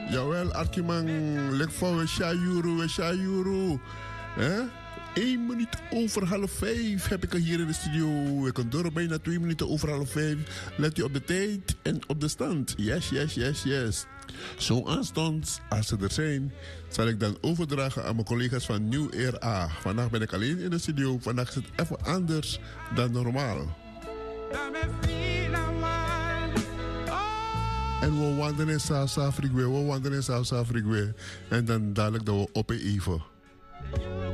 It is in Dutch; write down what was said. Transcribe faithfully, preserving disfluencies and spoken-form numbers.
Jawel, Arkimang, lekvo we shayuru, we shayuru. Hè? Eén minuut over half vijf heb ik er hier in de studio. Ik kan door bijna twee minuten over half vijf. Let u op de tijd en op de stand. Yes, yes, yes, yes. Zo aanstonds, als ze er zijn, zal ik dan overdragen aan mijn collega's van New Era. Vandaag ben ik alleen in de studio. Vandaag is het even anders dan normaal. En we wandelen in South-Afrika, we wandelen in South-Afrika. En dan dadelijk dat we op even.